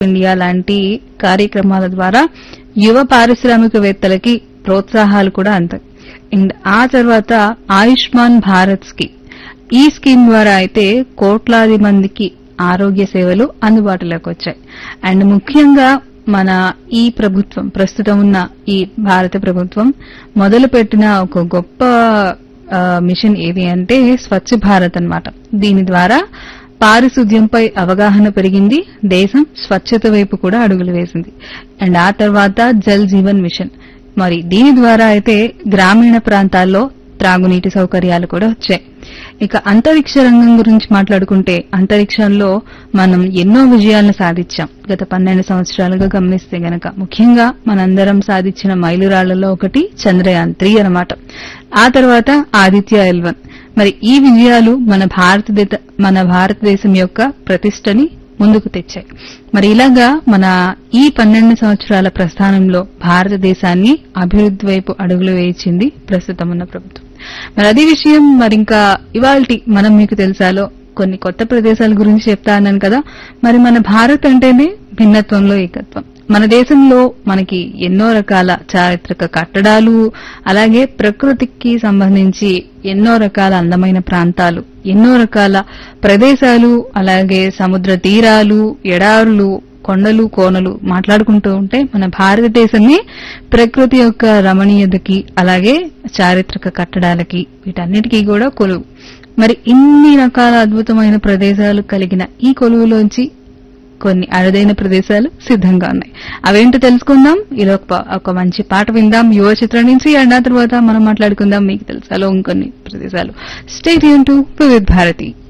India లాంటి కార్యక్రమాల ద్వారా యువ పారిశ్రామికవేత్తలకి ప్రోత్సాహాలు కూడా అందాయి. అండ్ ఆ తర్వాత ఆయుష్మాన్ భారత్ స్కీమ్, ఈ స్కీమ్ ద్వారా అయితే కోట్లాది మందికి ఆరోగ్య సేవలు అందుబాటులోకి వచ్చాయి. అండ్ ముఖ్యంగా మన ఈ ప్రభుత్వం, ప్రస్తుతం ఉన్న ఈ భారత ప్రభుత్వం మొదలుపెట్టిన ఒక గొప్ప మిషన్ ఏది అంటే స్వచ్ఛ భారత్ అన్నమాట. దీని ద్వారా పారిశుద్ధ్యంపై అవగాహన పెరిగింది, దేశం స్వచ్ఛత వైపు కూడా అడుగులు వేసింది. అండ్ ఆ తర్వాత జల్ జీవన్ మిషన్, మరి దీని ద్వారా అయితే గ్రామీణ ప్రాంతాల్లో త్రాగునీటి సౌకర్యాలు కూడా వచ్చాయి. ఇక అంతరిక్ష రంగం గురించి మాట్లాడుకుంటే అంతరిక్షంలో మనం ఎన్నో విజయాలను సాధించాం గత 12 సంవత్సరాలుగా గమనిస్తే గనక. ముఖ్యంగా మనందరం సాధించిన మైలురాళ్లలో ఒకటి చంద్రయాన్ 3 అన్నమాట. ఆ తర్వాత ఆదిత్య L1. మరి ఈ విజయాలు మన భారతదేశం యొక్క ప్రతిష్టని ముందుకు తెచ్చాయి. మరి ఇలాగా మన ఈ 12 సంవత్సరాల ప్రస్థానంలో భారతదేశాన్ని అభివృద్ది వైపు అడుగులు వేయించింది ప్రస్తుతం ఉన్న ప్రభుత్వం. మరి అదే విషయం మరింకా ఇవాల్టి మనం మీకు తెలుసాలో కొన్ని కొత్త ప్రదేశాల గురించి చెప్తా అన్నాను కదా. మరి మన భారత్ అంటేనే భిన్నత్వంలో ఏకత్వం. మన దేశంలో మనకి ఎన్నో రకాల చారిత్రక కట్టడాలు, అలాగే ప్రకృతికి సంబంధించి ఎన్నో రకాల అందమైన ప్రాంతాలు, ఎన్నో రకాల ప్రదేశాలు, అలాగే సముద్ర తీరాలు, ఎడారులు, కొండలు, కోనలు మాట్లాడుకుంటూ ఉంటే మన భారతదేశమే ప్రకృతి యొక్క రమణీయతకి, అలాగే చారిత్రక కట్టడాలకి, వీటన్నిటికీ కూడా కొలువు. మరి ఇన్ని రకాల అద్భుతమైన ప్రదేశాలు కలిగిన ఈ కొలువులోంచి కొన్ని అరుదైన ప్రదేశాలు సిద్ధంగా ఉన్నాయి. అవేంటో తెలుసుకుందాం. ఇలా ఒక మంచి పాట విందాం యువ చిత్రం నుంచి. అండ్ ఆ తర్వాత మనం మాట్లాడుకుందాం మీకు తెలుసాలో ఇంకొన్ని ప్రదేశాలు. స్టే ట్యూన్ టు వివిధ భారతి.